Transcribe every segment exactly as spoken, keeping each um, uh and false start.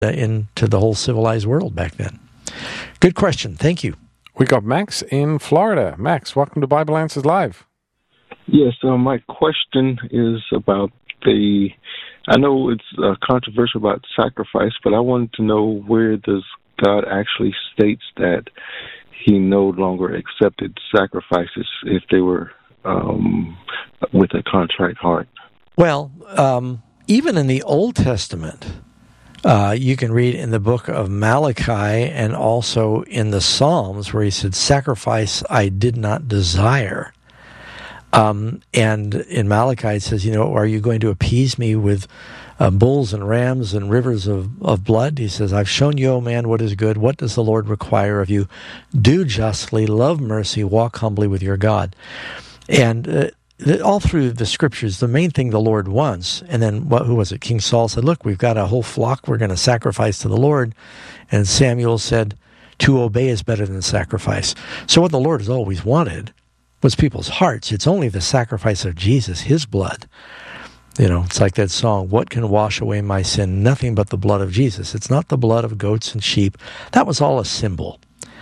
into the whole civilized world back then. Good question. Thank you. We got Max in Florida. Max, welcome to Bible Answers Live. Yes, uh, my question is about the, I know it's uh, controversial about sacrifice, but I wanted to know, where does God actually states that he no longer accepted sacrifices if they were um, with a contrite heart? Well, um, even in the Old Testament, uh, you can read in the book of Malachi and also in the Psalms where he said, sacrifice I did not desire. Um, and in Malachi it says, you know, are you going to appease me with uh, bulls and rams and rivers of, of blood? He says, I've shown you, O man, what is good. What does the Lord require of you? Do justly, love mercy, walk humbly with your God. And uh, all through the scriptures, the main thing the Lord wants, and then what, who was it? King Saul said, look, we've got a whole flock we're going to sacrifice to the Lord. And Samuel said, to obey is better than sacrifice. So what the Lord has always wanted was people's hearts. It's only the sacrifice of Jesus, his blood. You know, it's like that song, what can wash away my sin? Nothing but the blood of Jesus. It's not the blood of goats and sheep. That was all a symbol.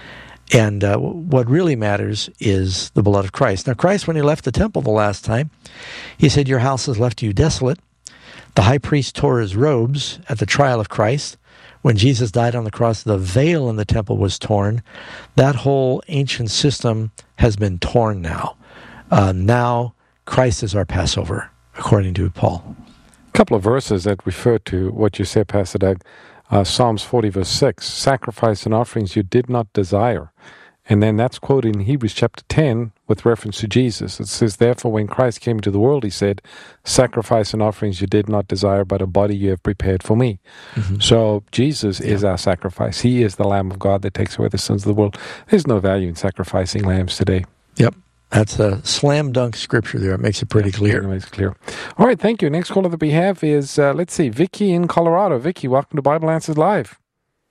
And uh, what really matters is the blood of Christ. Now, Christ, when he left the temple the last time, he said, your house has left you desolate. The high priest tore his robes at the trial of Christ. When Jesus died on the cross, the veil in the temple was torn. That whole ancient system has been torn now. Uh, now, Christ is our Passover, according to Paul. A couple of verses that refer to what you said, Pastor Doug. Uh, Psalms forty, verse six, sacrifice and offerings you did not desire. And then that's quoted in Hebrews chapter ten with reference to Jesus. It says, therefore, when Christ came into the world, he said, sacrifice and offerings you did not desire, but a body you have prepared for me. Mm-hmm. So Jesus yeah. is our sacrifice. He is the Lamb of God that takes away the sins of the world. There's no value in sacrificing lambs today. Yep. That's a slam dunk scripture there. It makes it pretty yeah, clear. It makes it clear. All right, thank you. Next caller that we have is, uh, let's see, Vicky in Colorado. Vicky, welcome to Bible Answers Live.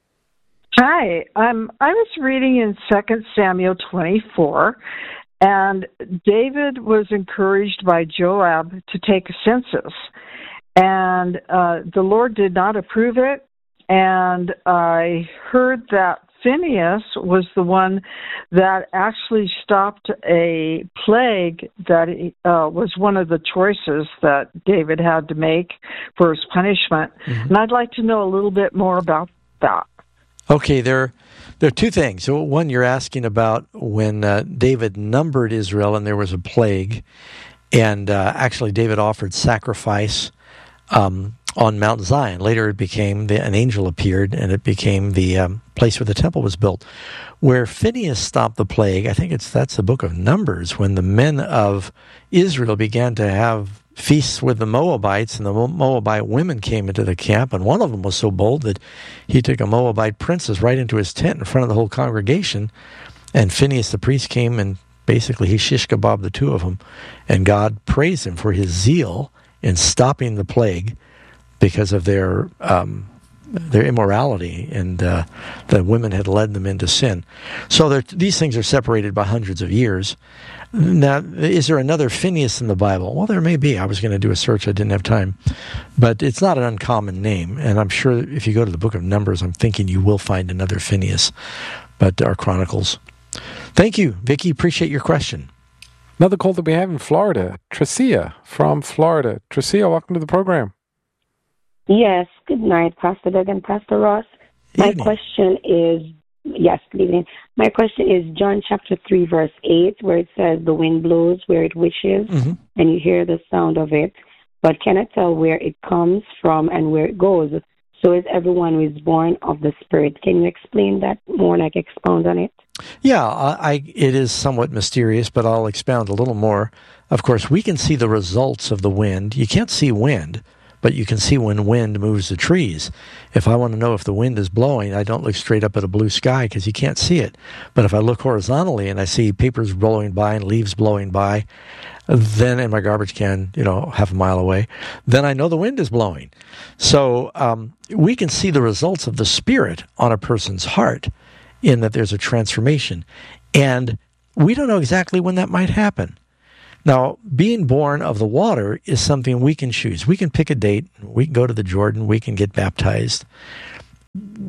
Hi. Um, I was reading in Second Samuel twenty-four, and David was encouraged by Joab to take a census. And uh, the Lord did not approve it, and I heard that Phinehas was the one that actually stopped a plague that uh, was one of the choices that David had to make for his punishment. Mm-hmm. And I'd like to know a little bit more about that. Okay, there, there are two things. So one, you're asking about when uh, David numbered Israel and there was a plague, and uh, actually David offered sacrifice um, on Mount Zion. Later it became, the, an angel appeared, and it became the um, place where the temple was built. Where Phinehas stopped the plague, I think it's that's the book of Numbers, when the men of Israel began to have feasts with the Moabites, and the Moabite women came into the camp, and one of them was so bold that he took a Moabite princess right into his tent in front of the whole congregation, and Phinehas the priest came and basically he shish kebabbed the two of them, and God praised him for his zeal in stopping the plague because of their um, their immorality, and uh, the women had led them into sin. So these things are separated by hundreds of years. Now, is there another Phinehas in the Bible? Well, there may be. I was going to do a search. I didn't have time. But it's not an uncommon name. And I'm sure if you go to the book of Numbers, I'm thinking you will find another Phinehas, but our Chronicles. Thank you, Vicki. Appreciate your question. Another call that we have in Florida, Tricia from Florida. Tricia, welcome to the program. Yes. Good night, Pastor Doug and Pastor Ross. My Evening. question is, yes, good evening. My question is John chapter three, verse eight, where it says the wind blows where it wishes, mm-hmm. and you hear the sound of it, but cannot tell where it comes from and where it goes. So is everyone who is born of the Spirit. Can you explain that more, like expound on it? Yeah, I, it is somewhat mysterious, but I'll expound a little more. Of course, we can see the results of the wind. You can't see wind, but you can see when wind moves the trees. If I want to know if the wind is blowing, I don't look straight up at a blue sky because you can't see it. But if I look horizontally and I see papers blowing by and leaves blowing by, then in my garbage can, you know, half a mile away, then I know the wind is blowing. So um, we can see the results of the Spirit on a person's heart in that there's a transformation. And we don't know exactly when that might happen. Now, being born of the water is something we can choose. We can pick a date. We can go to the Jordan. We can get baptized.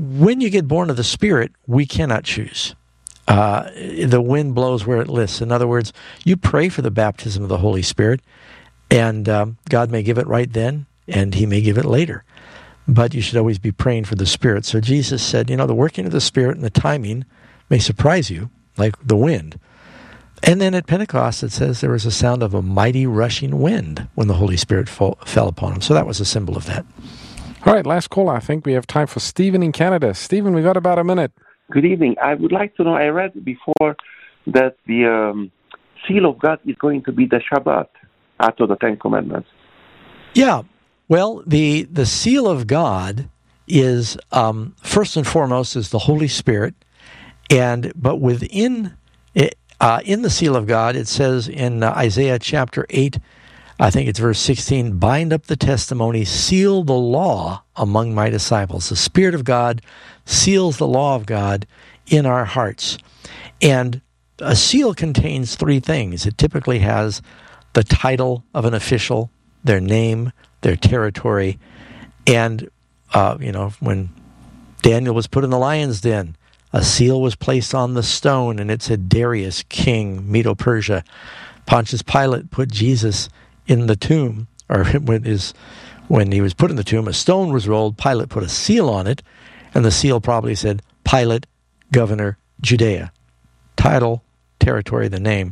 when you get born of the Spirit, we cannot choose. Uh, the wind blows where it lists. In other words, you pray for the baptism of the Holy Spirit, and um, God may give it right then, and he may give it later. But you should always be praying for the Spirit. So Jesus said, you know, the working of the Spirit and the timing may surprise you, like the wind. And then at Pentecost, it says there was a sound of a mighty rushing wind when the Holy Spirit fell, fell upon him. So that was a symbol of that. All right, last call. I think we have time for Stephen in Canada. Stephen, we got about a minute. Good evening. I would like to know, I read before that the um, seal of God is going to be the Shabbat after the Ten Commandments. Yeah. Well, the, the seal of God is, um, first and foremost, is the Holy Spirit. And but within it, uh, in the seal of God, it says in uh, Isaiah chapter eight, I think it's verse sixteen, bind up the testimony, seal the law among my disciples. The Spirit of God seals the law of God in our hearts. And a seal contains three things. It typically has the title of an official, their name, their territory, and, uh, you know, when Daniel was put in the lion's den, a seal was placed on the stone, and it said Darius, king, Medo-Persia. Pontius Pilate put Jesus in the tomb, or when his when he was put in the tomb, a stone was rolled. Pilate put a seal on it, and the seal probably said Pilate, governor, Judea. Title, territory, the name.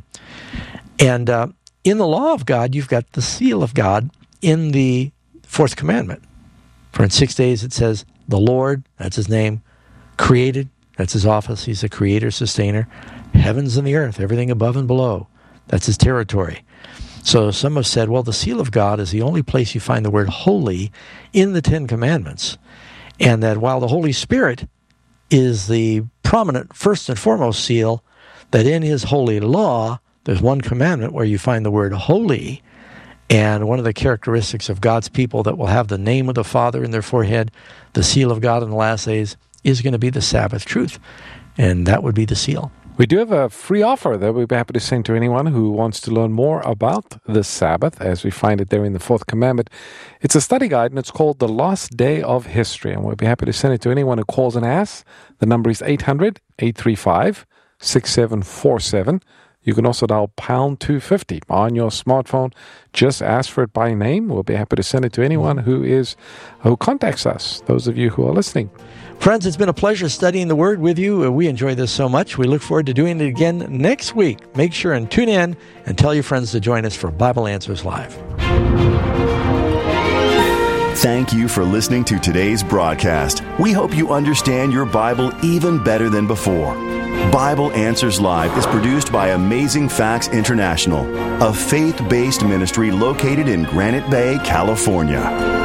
And uh, in the law of God, you've got the seal of God in the fourth commandment. For in six days it says, the Lord, that's his name, created, that's his office, he's the creator, sustainer, heavens and the earth, everything above and below, that's his territory. So some have said, well, the seal of God is the only place you find the word holy in the Ten Commandments. And that while the Holy Spirit is the prominent first and foremost seal, that in his holy law, there's one commandment where you find the word holy. And one of the characteristics of God's people that will have the name of the Father in their forehead, the seal of God in the last days, is going to be the Sabbath truth. And that would be the seal. We do have a free offer that we'd be happy to send to anyone who wants to learn more about the Sabbath, as we find it there in the Fourth Commandment. It's a study guide, and it's called The Last Day of History, and we'll be happy to send it to anyone who calls and asks. The number is eight hundred, eight three five, six seven four seven. You can also dial pound two fifty on your smartphone. Just ask for it by name. We'll be happy to send it to anyone who is who contacts us, those of you who are listening. Friends, it's been a pleasure studying the Word with you. We enjoy this so much. We look forward to doing it again next week. Make sure and tune in and tell your friends to join us for Bible Answers Live. Thank you for listening to today's broadcast. We hope you understand your Bible even better than before. Bible Answers Live is produced by Amazing Facts International, a faith-based ministry located in Granite Bay, California.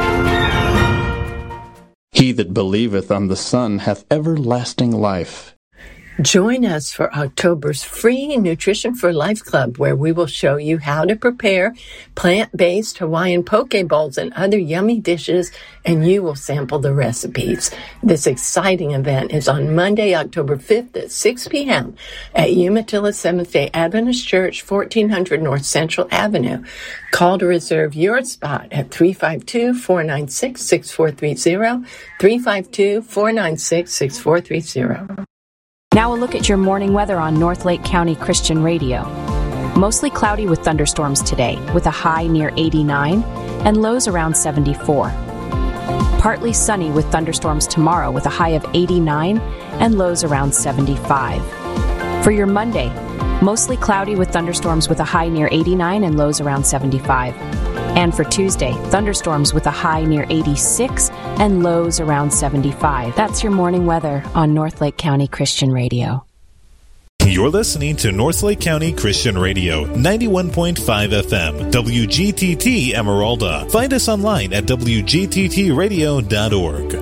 He that believeth on the Son hath everlasting life. Join us for October's free Nutrition for Life Club, where we will show you how to prepare plant-based Hawaiian poke bowls and other yummy dishes, and you will sample the recipes. This exciting event is on Monday, October fifth at six p.m. at Umatilla Seventh-day Adventist Church, fourteen hundred North Central Avenue. Call to reserve your spot at three five two, four nine six, six four three zero, three five two, four nine six, six four three zero. Now a look at your morning weather on North Lake County Christian Radio. Mostly cloudy with thunderstorms today, with a high near eighty-nine and lows around seventy-four. Partly sunny with thunderstorms tomorrow, with a high of eighty-nine and lows around seventy-five. For your Monday, mostly cloudy with thunderstorms with a high near eighty-nine and lows around seventy-five. And for Tuesday, thunderstorms with a high near eighty-six and lows around seventy-five. That's your morning weather on North Lake County Christian Radio. You're listening to North Lake County Christian Radio, ninety-one point five F M, W G T T Emeralda. Find us online at w g t t radio dot org.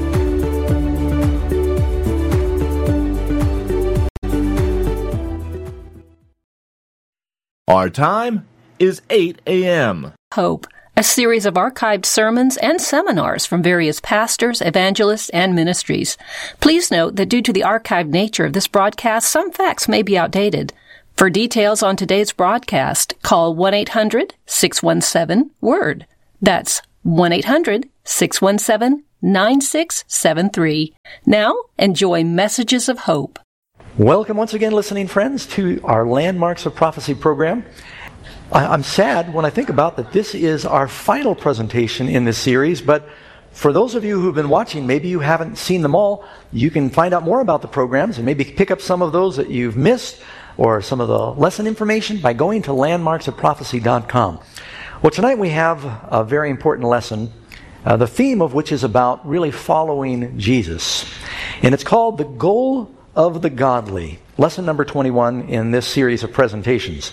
Our time is eight a.m. Hope, a series of archived sermons and seminars from various pastors, evangelists, and ministries. Please note that due to the archived nature of this broadcast, some facts may be outdated. For details on today's broadcast, call one eight hundred, six one seven, W O R D. That's one eight hundred six one seven nine six seven three. Now, enjoy Messages of Hope. Welcome once again, listening friends, to our Landmarks of Prophecy program. I, I'm sad when I think about that this is our final presentation in this series, but for those of you who've been watching, maybe you haven't seen them all, you can find out more about the programs and maybe pick up some of those that you've missed or some of the lesson information by going to landmarks of prophecy dot com. Well, tonight we have a very important lesson, uh, the theme of which is about really following Jesus. And it's called The Goal of the Godly, lesson number twenty-one in this series of presentations.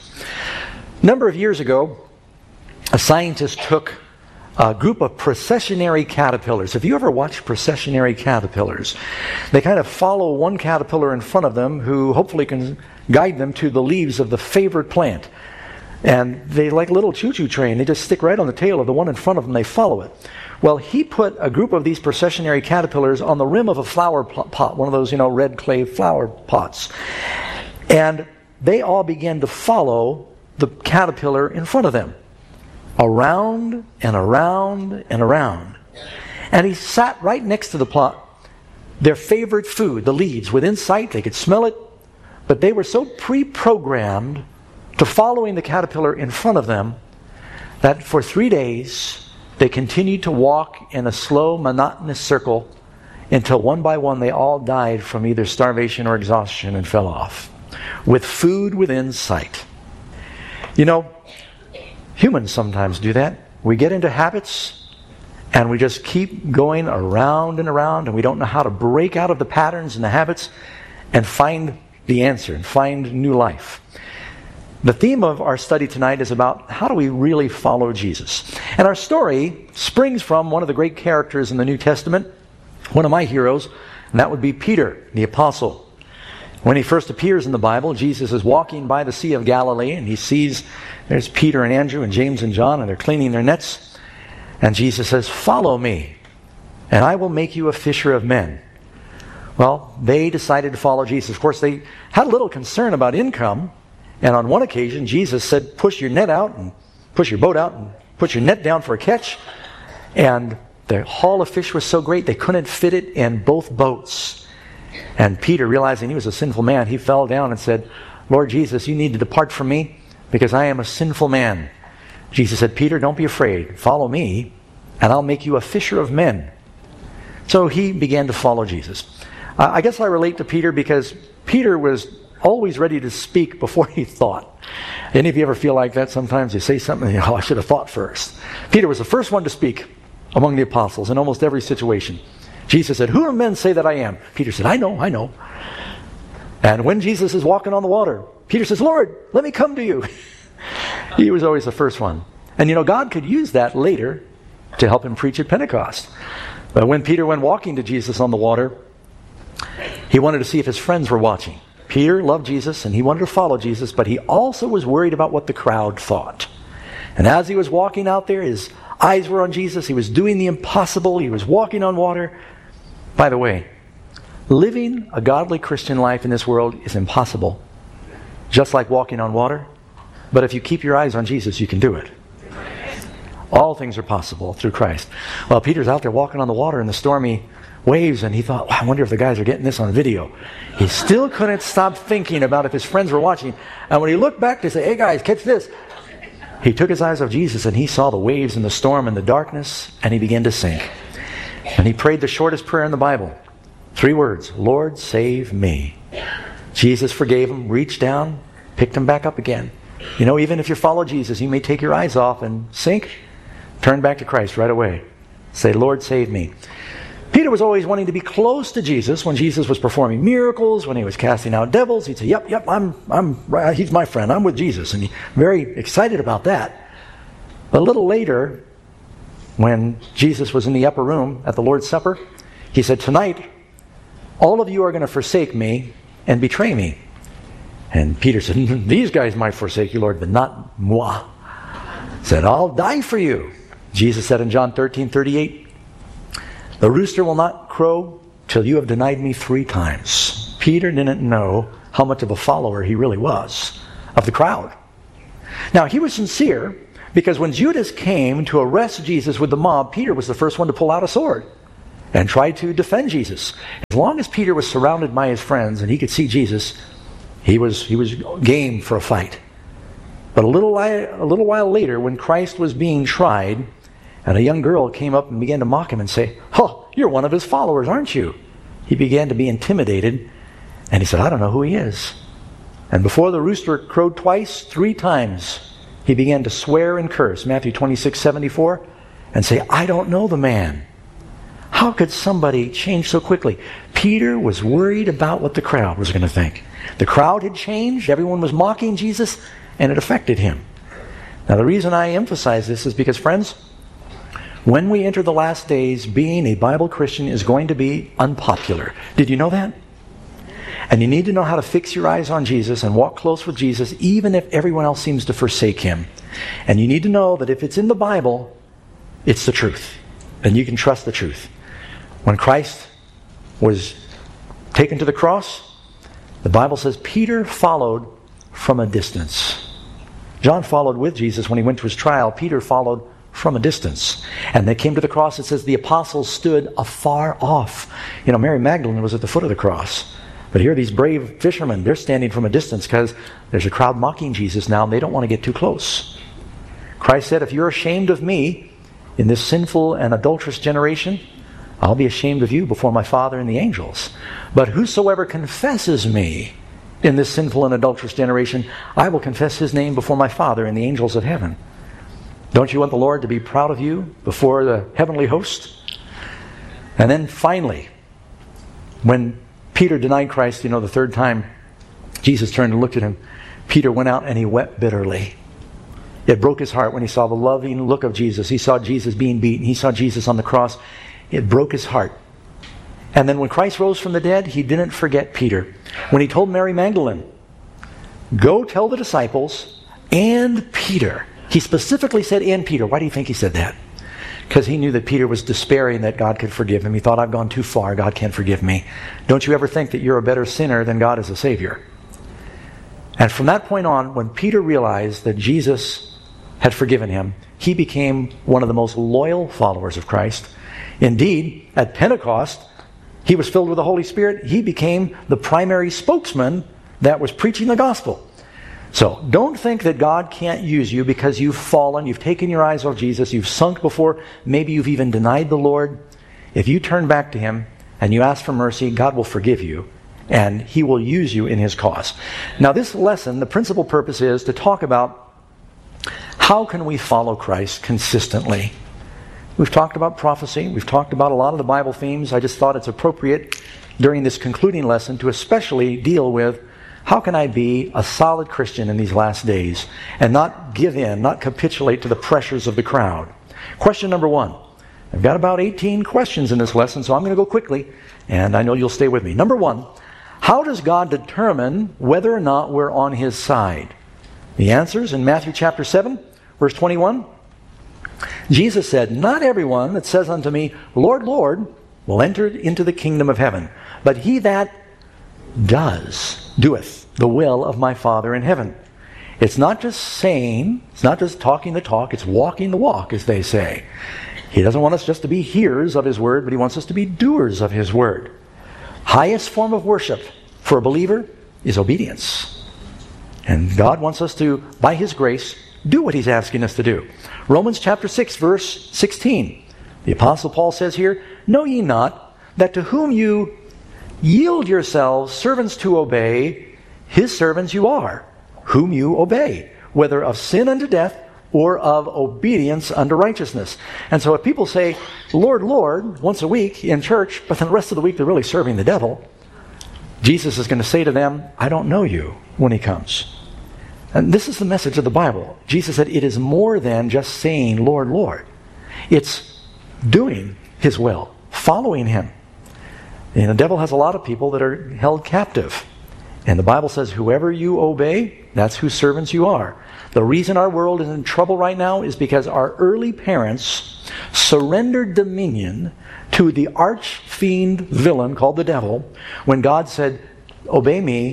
A number of years ago, a scientist took a group of processionary caterpillars. Have you ever watched processionary caterpillars? They kind of follow one caterpillar in front of them who hopefully can guide them to the leaves of the favored plant. And they like a little choo-choo train. They just stick right on the tail of the one in front of them. They follow it. Well, he put a group of these processionary caterpillars on the rim of a flower pot, one of those, you know, red clay flower pots. And they all began to follow the caterpillar in front of them, around and around and around. And he sat right next to the plot, their favorite food, the leaves, within sight. They could smell it, but they were so pre-programmed to following the caterpillar in front of them that for three days they continued to walk in a slow, monotonous circle until one by one they all died from either starvation or exhaustion and fell off, with food within sight. You know, humans sometimes do that. We get into habits and we just keep going around and around, and we don't know how to break out of the patterns and the habits and find the answer and find new life. The theme of our study tonight is about how do we really follow Jesus. And our story springs from one of the great characters in the New Testament, one of my heroes, and that would be Peter, the apostle. When he first appears in the Bible, Jesus is walking by the Sea of Galilee, and he sees there's Peter and Andrew and James and John, and they're cleaning their nets. And Jesus says, "Follow me, and I will make you a fisher of men." Well, they decided to follow Jesus. Of course, they had a little concern about income. And on one occasion, Jesus said, push your net out and push your boat out and put your net down for a catch. And the haul of fish was so great, they couldn't fit it in both boats. And Peter, realizing he was a sinful man, he fell down and said, "Lord Jesus, you need to depart from me because I am a sinful man." Jesus said, "Peter, don't be afraid. Follow me and I'll make you a fisher of men." So he began to follow Jesus. Uh, I guess I relate to Peter because Peter was always ready to speak before he thought. Any of you ever feel like that? Sometimes you say something and you know, oh, I should have thought first. Peter was the first one to speak among the apostles in almost every situation. Jesus said, "Who do men say that I am?" Peter said, "I know, I know." And when Jesus is walking on the water, Peter says, "Lord, let me come to you." He was always the first one. And you know, God could use that later to help him preach at Pentecost. But when Peter went walking to Jesus on the water, he wanted to see if his friends were watching. Peter loved Jesus and he wanted to follow Jesus, but he also was worried about what the crowd thought. And as he was walking out there, his eyes were on Jesus. He was doing the impossible. He was walking on water. By the way, living a godly Christian life in this world is impossible, just like walking on water. But if you keep your eyes on Jesus, you can do it. All things are possible through Christ. Well, Peter's out there walking on the water in the stormy waves, and he thought, wow, I wonder if the guys are getting this on video. He still couldn't stop thinking about if his friends were watching. And when he looked back to say, "Hey guys, catch this," he took his eyes off Jesus and he saw the waves and the storm and the darkness, and he began to sink. And he prayed the shortest prayer in the Bible. Three words: "Lord, save me." Jesus forgave him, reached down, picked him back up again. You know, even if you follow Jesus, you may take your eyes off and sink. Turn back to Christ right away. Say, "Lord, save me." Peter was always wanting to be close to Jesus when Jesus was performing miracles, when he was casting out devils. He'd say, yep, yep, I'm, I'm, he's my friend. I'm with Jesus. And he's very excited about that. But a little later, when Jesus was in the upper room at the Lord's Supper, he said, "Tonight, all of you are going to forsake me and betray me." And Peter said, "These guys might forsake you, Lord, but not moi." He said, "I'll die for you." Jesus said in John thirteen thirty-eight, "The rooster will not crow till you have denied me three times." Peter didn't know how much of a follower he really was of the crowd. Now, he was sincere Because when Judas came to arrest Jesus with the mob, Peter was the first one to pull out a sword and try to defend Jesus. As long as Peter was surrounded by his friends and he could see Jesus, he was he was game for a fight. But a little while, a little while later, when Christ was being tried, and a young girl came up and began to mock him and say, "Oh, you're one of his followers, aren't you?" He began to be intimidated, and he said, "I don't know who he is." And before the rooster crowed twice, three times, he began to swear and curse, Matthew twenty-six seventy-four, and say, "I don't know the man." How could somebody change so quickly? Peter was worried about what the crowd was going to think. The crowd had changed. Everyone was mocking Jesus, and it affected him. Now, the reason I emphasize this is because, friends, when we enter the last days, being a Bible Christian is going to be unpopular. Did you know that? And you need to know how to fix your eyes on Jesus and walk close with Jesus, even if everyone else seems to forsake him. And you need to know that if it's in the Bible, it's the truth. And you can trust the truth. When Christ was taken to the cross, the Bible says Peter followed from a distance. John followed with Jesus when he went to his trial. Peter followed from a distance. And they came to the cross. It says the apostles stood afar off. You know, Mary Magdalene was at the foot of the cross. But here these brave fishermen, they're standing from a distance because there's a crowd mocking Jesus now and they don't want to get too close. Christ said, if you're ashamed of me in this sinful and adulterous generation, I'll be ashamed of you before my Father and the angels. But whosoever confesses me in this sinful and adulterous generation, I will confess his name before my Father and the angels of heaven. Don't you want the Lord to be proud of you before the heavenly host? And then finally, when Peter denied Christ, you know, the third time, Jesus turned and looked at him. Peter went out and he wept bitterly. It broke his heart when he saw the loving look of Jesus. He saw Jesus being beaten. He saw Jesus on the cross. It broke his heart. And then when Christ rose from the dead, he didn't forget Peter. When he told Mary Magdalene, go tell the disciples and Peter. He specifically said, and Peter. Why do you think he said that? Because he knew that Peter was despairing that God could forgive him. He thought, I've gone too far. God can't forgive me. Don't you ever think that you're a better sinner than God is a Savior? And from that point on, when Peter realized that Jesus had forgiven him, he became one of the most loyal followers of Christ. Indeed, at Pentecost, he was filled with the Holy Spirit. He became the primary spokesman that was preaching the gospel. So don't think that God can't use you because you've fallen, you've taken your eyes off Jesus, you've sunk before, maybe you've even denied the Lord. If you turn back to him and you ask for mercy, God will forgive you and he will use you in his cause. Now this lesson, the principal purpose is to talk about how can we follow Christ consistently. We've talked about prophecy. We've talked about a lot of the Bible themes. I just thought it's appropriate during this concluding lesson to especially deal with how can I be a solid Christian in these last days and not give in, not capitulate to the pressures of the crowd. Question number one. I've got about eighteen questions in this lesson, so I'm going to go quickly, and I know you'll stay with me. Number one, how does God determine whether or not we're on his side? The answer is in Matthew chapter seven, verse twenty-one. Jesus said, not everyone that says unto me, Lord, Lord, will enter into the kingdom of heaven, but he that does, doeth the will of my Father in heaven. It's not just saying, it's not just talking the talk, it's walking the walk, as they say. He doesn't want us just to be hearers of his word, but he wants us to be doers of his word. Highest form of worship for a believer is obedience. And God wants us to, by his grace, do what he's asking us to do. Romans chapter six, verse sixteen. The Apostle Paul says here, know ye not that to whom you yield yourselves servants to obey, his servants you are, whom you obey, whether of sin unto death or of obedience unto righteousness. And so if people say, Lord, Lord, once a week in church, but then the rest of the week they're really serving the devil, Jesus is going to say to them, I don't know you when he comes. And this is the message of the Bible. Jesus said it is more than just saying, Lord, Lord. It's doing his will, following him. And the devil has a lot of people that are held captive. And the Bible says, whoever you obey, that's whose servants you are. The reason our world is in trouble right now is because our early parents surrendered dominion to the arch-fiend villain called the devil when God said, obey me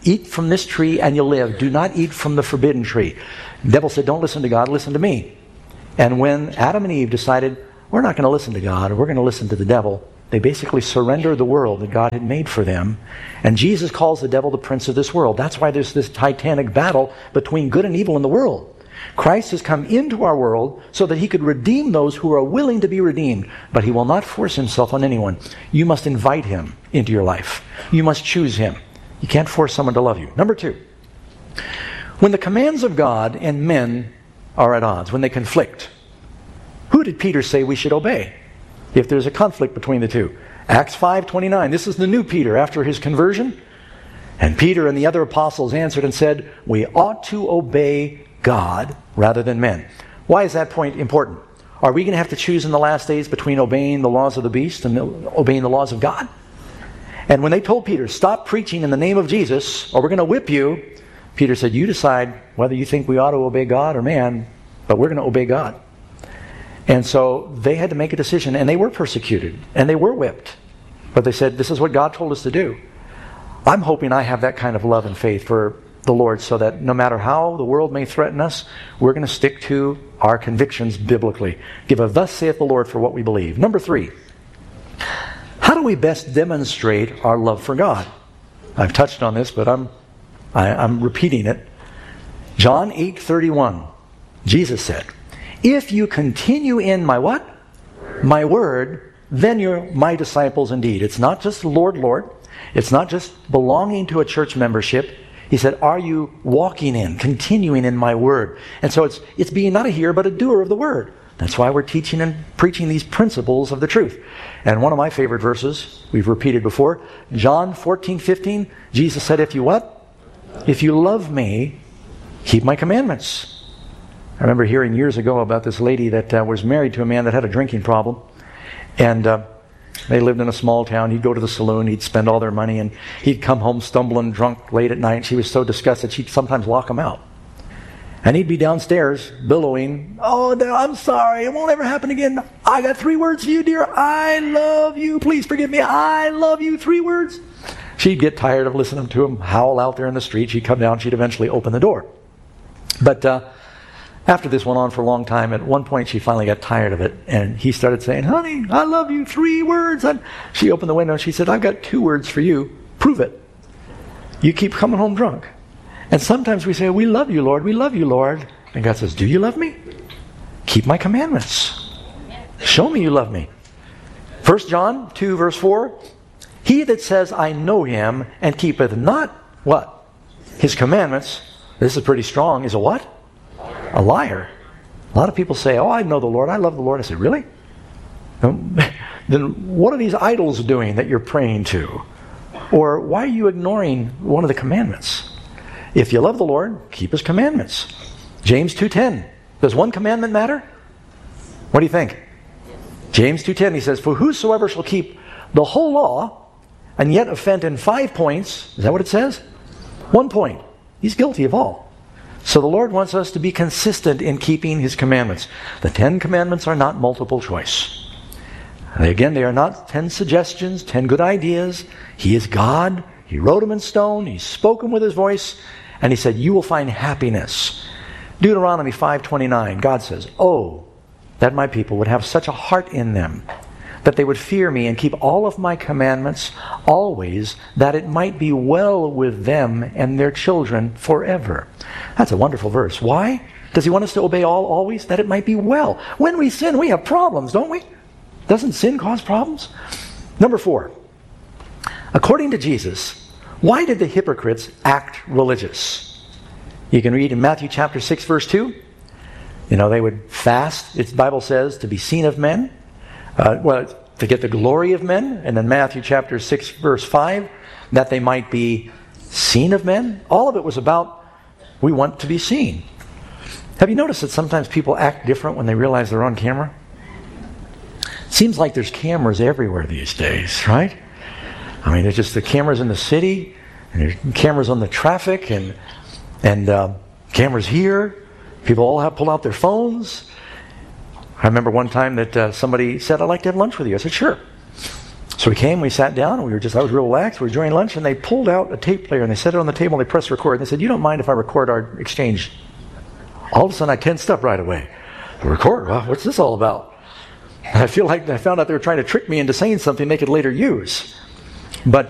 Eat from this tree and you'll live. Do not eat from the forbidden tree. The devil said, don't listen to God, listen to me. And when Adam and Eve decided, we're not going to listen to God, we're going to listen to the devil, they basically surrendered the world that God had made for them. And Jesus calls the devil the prince of this world. That's why there's this titanic battle between good and evil in the world. Christ has come into our world so that he could redeem those who are willing to be redeemed. But he will not force himself on anyone. You must invite him into your life. You must choose him. You can't force someone to love you. Number two, when the commands of God and men are at odds, when they conflict, who did Peter say we should obey if there's a conflict between the two? Acts five twenty-nine. This is the new Peter after his conversion. And Peter and the other apostles answered and said, we ought to obey God rather than men. Why is that point important? Are we going to have to choose in the last days between obeying the laws of the beast and obeying the laws of God? And when they told Peter, stop preaching in the name of Jesus or we're going to whip you, Peter said, you decide whether you think we ought to obey God or man, but we're going to obey God. And so they had to make a decision, and they were persecuted, and they were whipped. But they said, this is what God told us to do. I'm hoping I have that kind of love and faith for the Lord so that no matter how the world may threaten us, we're going to stick to our convictions biblically. Give a thus saith the Lord for what we believe. Number three, how do we best demonstrate our love for God? I've touched on this, but I'm I, I'm repeating it. John eight thirty-one, Jesus said, if you continue in my what? My word, then you're my disciples indeed. It's not just Lord, Lord. It's not just belonging to a church membership. He said, are you walking in, continuing in my word? And so it's it's being not a hearer, but a doer of the word. That's why we're teaching and preaching these principles of the truth. And one of my favorite verses, we've repeated before, John fourteen fifteen, Jesus said, if you what? If you love me, keep my commandments. I remember hearing years ago about this lady that uh, was married to a man that had a drinking problem. And uh, they lived in a small town. He'd go to the saloon. He'd spend all their money. And he'd come home stumbling drunk late at night. She was so disgusted, she'd sometimes lock him out. And he'd be downstairs billowing, oh, I'm sorry. It won't ever happen again. I got three words for you, dear. I love you. Please forgive me. I love you. Three words. She'd get tired of listening to him howl out there in the street. She'd come down. She'd eventually open the door. But uh, after this went on for a long time, at one point she finally got tired of it. And he started saying, honey, I love you. Three words. And she opened the window and she said, I've got two words for you. Prove it. You keep coming home drunk. And sometimes we say, we love you, Lord. We love you, Lord. And God says, do you love me? Keep my commandments. Show me you love me. First John two, verse four. He that says, I know him, and keepeth not, what? His commandments. This is pretty strong. Is a what? A liar. A lot of people say, oh, I know the Lord. I love the Lord. I say, really? Then what are these idols doing that you're praying to? Or why are you ignoring one of the commandments? If you love the Lord, keep his commandments. James two ten. Does one commandment matter? What do you think? James two ten, he says, for whosoever shall keep the whole law and yet offend in five points, is that what it says? One point. He's guilty of all. So the Lord wants us to be consistent in keeping his commandments. The Ten Commandments are not multiple choice. Again, they are not ten suggestions, ten good ideas. He is God. He wrote them in stone. He spoke them with his voice. And he said, you will find happiness. Deuteronomy five twenty-nine, God says, oh, that my people would have such a heart in them, that they would fear me and keep all of my commandments always, that it might be well with them and their children forever. That's a wonderful verse. Why? Does he want us to obey all always? That it might be well. When we sin, we have problems, don't we? Doesn't sin cause problems? Number four. According to Jesus, why did the hypocrites act religious? You can read in Matthew chapter six, verse two. You know, they would fast, the Bible says, to be seen of men. Uh, well, to get the glory of men. And then Matthew chapter six, verse five, that they might be seen of men. All of it was about, we want to be seen. Have you noticed that sometimes people act different when they realize they're on camera? Seems like there's cameras everywhere these days, right? I mean, there's just the cameras in the city, and there's cameras on the traffic, and and uh, cameras here. People all have pulled out their phones. I remember one time that uh, somebody said, I'd like to have lunch with you. I said, sure. So we came, we sat down, and we were just, I was real relaxed, we were enjoying lunch, and they pulled out a tape player, and they set it on the table, and they pressed record, and they said, you don't mind if I record our exchange? All of a sudden, I tensed up right away. Record? Well, what's this all about? And I feel like I found out they were trying to trick me into saying something they could later use. But